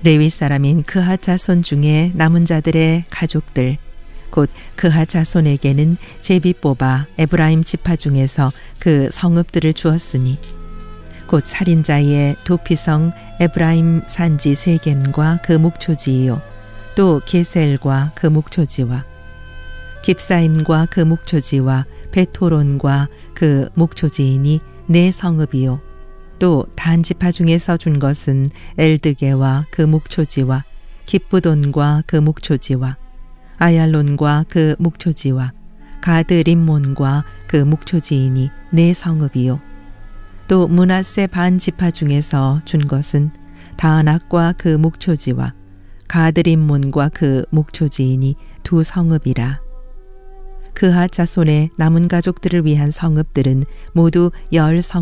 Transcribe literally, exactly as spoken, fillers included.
레위 사람인 그핫 자손 중에 남은 자들의 가족들 곧 그핫 자손에게는 제비 뽑아 에브라임 지파 중에서 그 성읍들을 주었으니 곧 살인자의 도피성 에브라임 산지 세겜과 그 목초지이요 또 게셀과 그 목초지와 깁사임과 그 목초지와 베토론과 그 목초지이니 네 성읍이요 또 단 지파 중에서 준 것은 엘드게와 그 목초지와 기브돈과 그 목초지와 아얄론과 그 목초지와 가드림몬과 그 목초지이니 네 성읍이요 또 므낫세 반 지파 중에서 준 것은 다낙과 그 목초지와 가드림몬과 그 목초지이니 두 성읍이라. 그핫 자손의 남은 가족들을 위한 성읍들은 모두 열 성